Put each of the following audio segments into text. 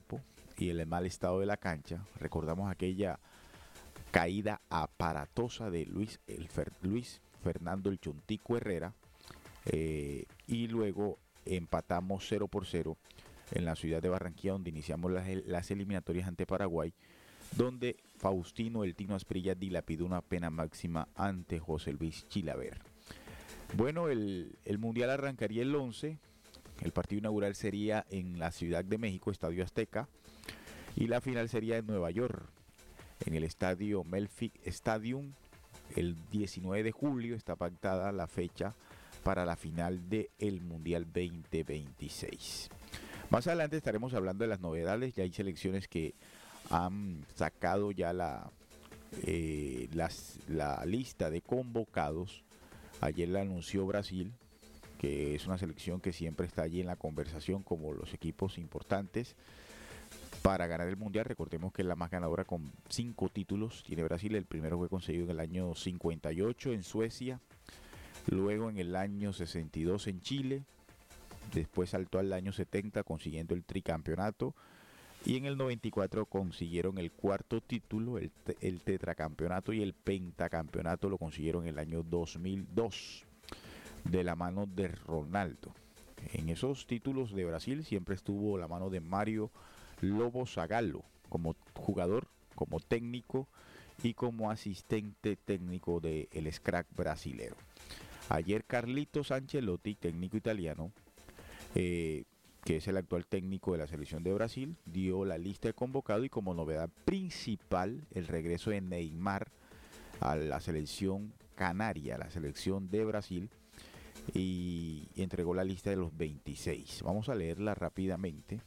tiempo y el mal estado de la cancha. Recordamos aquella caída aparatosa de Luis Fernando el Chontico Herrera, y luego empatamos 0-0 en la ciudad de Barranquilla, donde iniciamos las eliminatorias ante Paraguay, donde Faustino El Tino Asprilla dilapidó una pena máxima ante José Luis Chilaver. Bueno, el Mundial arrancaría el 11, el partido inaugural sería en la Ciudad de México, Estadio Azteca, y la final sería en Nueva York, en el estadio Melfi Stadium. El 19 de julio está pactada la fecha para la final del Mundial 2026. Más adelante estaremos hablando de las novedades. Ya hay selecciones que han sacado ya la lista de convocados. Ayer la anunció Brasil, que es una selección que siempre está allí en la conversación como los equipos importantes para ganar el Mundial. Recordemos que es la más ganadora con 5 títulos. Tiene Brasil, el primero fue conseguido en el año 58 en Suecia, luego en el año 62 en Chile, después saltó al año 70 consiguiendo el tricampeonato, y en el 94 consiguieron el cuarto título, el tetracampeonato, y el pentacampeonato lo consiguieron en el año 2002 de la mano de Ronaldo. En esos títulos de Brasil siempre estuvo la mano de Mario Lobo Zagallo como jugador, como técnico y como asistente técnico del crack brasilero. Ayer Carlitos Ancelotti, técnico italiano, que es el actual técnico de la selección de Brasil, dio la lista de convocados y como novedad principal el regreso de Neymar a la selección canaria, la selección de Brasil, y entregó la lista de los 26. Vamos a leerla rápidamente.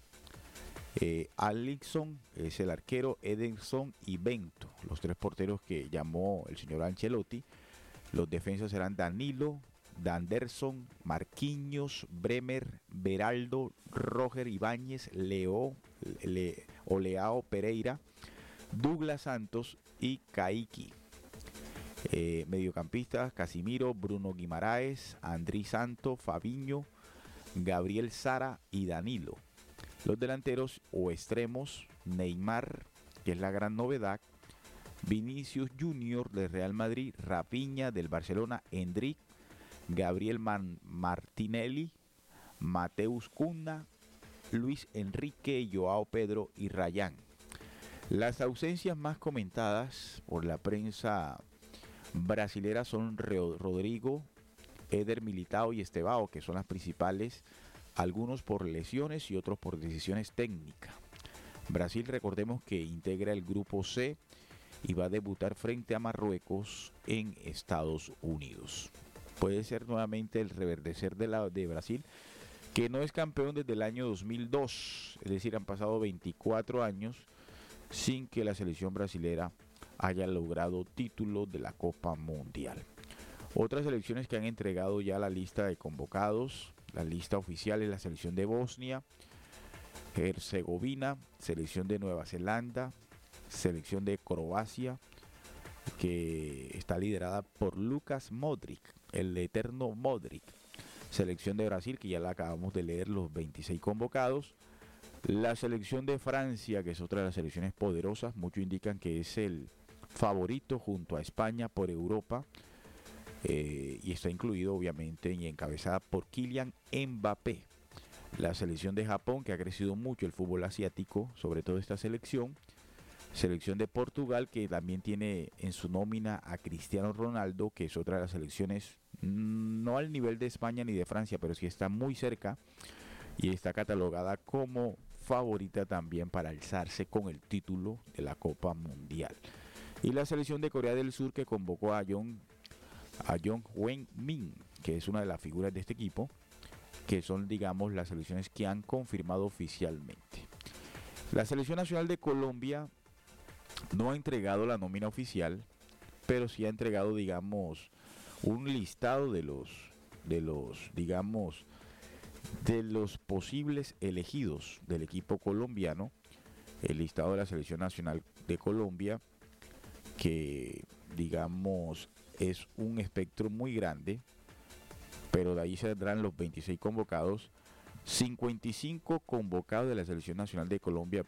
Alisson es el arquero, Ederson y Bento, los 3 porteros que llamó el señor Ancelotti. Los defensas serán Danilo, Danderson, Marquinhos, Bremer, Beraldo, Roger Ibáñez, Leao Pereira, Douglas Santos y Kaique. Mediocampistas: Casimiro, Bruno Guimaraes, Andri Santo, Fabiño, Gabriel Sara y Danilo. Los delanteros o extremos: Neymar, que es la gran novedad, Vinicius Junior del Real Madrid, Rafinha del Barcelona, Endrick, Gabriel Martinelli, Mateus Cunha, Luis Enrique, Joao Pedro y Rayán. Las ausencias más comentadas por la prensa brasilera son Rodrigo, Eder Militao y Estevao, que son las principales, algunos por lesiones y otros por decisiones técnicas. Brasil, recordemos que integra el grupo C y va a debutar frente a Marruecos en Estados Unidos. Puede ser nuevamente el reverdecer de Brasil, que no es campeón desde el año 2002, es decir, han pasado 24 años sin que la selección brasilera haya logrado título de la Copa Mundial. Otras selecciones que han entregado ya la lista de convocados, la lista oficial, es la selección de Bosnia, Herzegovina, selección de Nueva Zelanda, selección de Croacia, que está liderada por Lucas Modric, el eterno Modric. Selección de Brasil, que ya la acabamos de leer, los 26 convocados. La selección de Francia, que es otra de las selecciones poderosas, muchos indican que es el favorito junto a España por Europa, y está incluido obviamente y encabezada por Kylian Mbappé. La selección de Japón, que ha crecido mucho el fútbol asiático, sobre todo esta selección. Selección de Portugal, que también tiene en su nómina a Cristiano Ronaldo, que es otra de las selecciones, no al nivel de España ni de Francia, pero sí está muy cerca y está catalogada como favorita también para alzarse con el título de la Copa Mundial. Y la selección de Corea del Sur, que convocó a Jong Hwan-min, que es una de las figuras de este equipo, que son, digamos, las selecciones que han confirmado oficialmente. La selección nacional de Colombia no ha entregado la nómina oficial, pero sí ha entregado, digamos, un listado de los posibles elegidos del equipo colombiano. El listado de la selección nacional de Colombia, que, digamos, es un espectro muy grande, pero de ahí se tendrán los 26 convocados. 55 convocados de la selección nacional de Colombia